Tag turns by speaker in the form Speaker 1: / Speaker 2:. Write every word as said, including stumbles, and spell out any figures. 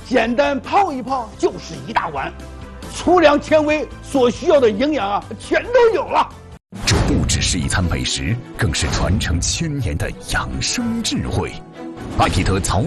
Speaker 1: 简单泡一泡就是一大碗，粗粮纤维所需要的营养啊，全都有了。
Speaker 2: 这不只是一餐美食，更是传承千年的养生智慧。巴菲特曹